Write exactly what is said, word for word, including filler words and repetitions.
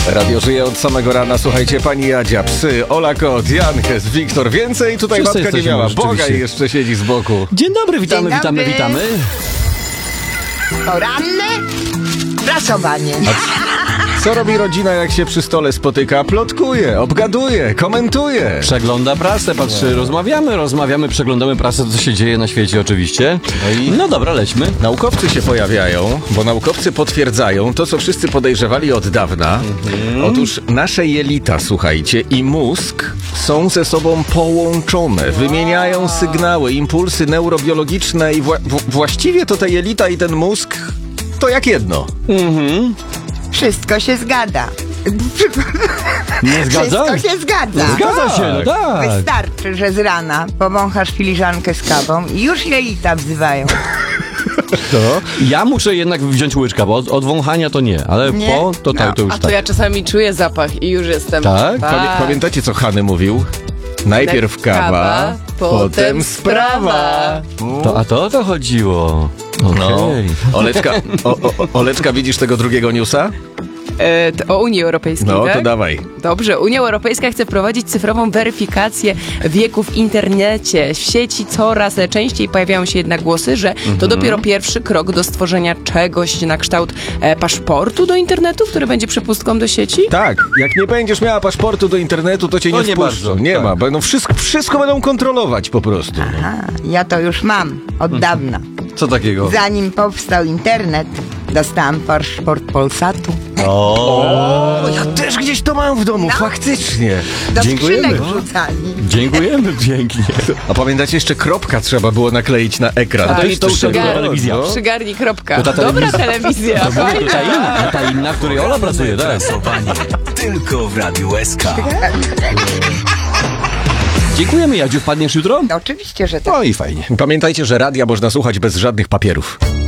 Radio żyje od samego rana. Słuchajcie, pani Jadzia, psy, Ola Kot, Jankes, Wiktor. Więcej tutaj Wszyscy babka nie miała. rzeczywiście. Bogaj jeszcze siedzi z boku. Dzień dobry, witamy, Dzień witamy, dobry. witamy. Poranne prasowanie. Co robi rodzina, jak się przy stole spotyka? Plotkuje, obgaduje, komentuje. Przegląda prasę, patrzy, rozmawiamy, rozmawiamy, przeglądamy prasę, co się dzieje na świecie oczywiście. No i- No dobra, lećmy. Naukowcy się pojawiają, bo naukowcy potwierdzają to, co wszyscy podejrzewali od dawna. Otóż nasze jelita, słuchajcie, i mózg są ze sobą połączone. Wymieniają sygnały, impulsy neurobiologiczne i wła- w- właściwie to te jelita i ten mózg to jak jedno. Wszystko się zgadza. Nie zgadza? Wszystko się zgadza. Zgadza się, no tak. Wystarczy, że z rana powąchasz filiżankę z kawą i już jelita wzywają. To? Ja muszę jednak wziąć łyczka, bo od, od wąchania to nie, ale Nie? po to tak, No. to już A to tak. ja czasami czuję zapach i już jestem. Tak? Pamię- pamiętacie, co Hany mówił? Najpierw kawa, potem sprawa. To, a to o to chodziło. No. Okej. Oleczka, o, o, Oleczka, widzisz tego drugiego newsa? E, to o Unii Europejskiej, No, tak? to dawaj. Dobrze, Unia Europejska chce wprowadzić cyfrową weryfikację wieku w internecie. W sieci coraz częściej pojawiają się jednak głosy, że Mhm. to dopiero pierwszy krok do stworzenia czegoś na kształt e, paszportu do internetu, który będzie przepustką do sieci. Tak, jak nie będziesz miała paszportu do internetu, to cię To nie nie wpuszczą. bardzo, Nie tak. ma, będą wszystko, wszystko będą kontrolować po prostu. A, ja to już mam od dawna. Co takiego? Zanim powstał internet, dostałam paszport Polsatu. O, ja też gdzieś to mam w domu, faktycznie. Do Dziękujemy. skrzynek wrzucali. Dziękujemy pięknie. A pamiętacie, jeszcze kropka trzeba było nakleić na ekran. to Też jest- to już było, była no. telewizja. Przygarnij kropka. To ta Dobra telewizja. telewizja. To była ta inna, ta inna, w której Ola pracuje, tak? Prasowanie tylko w Radiu S K. Dziękujemy, Jadziu, wpadniesz jutro? Oczywiście, że tak. No i fajnie. Pamiętajcie, że radia można słuchać bez żadnych papierów.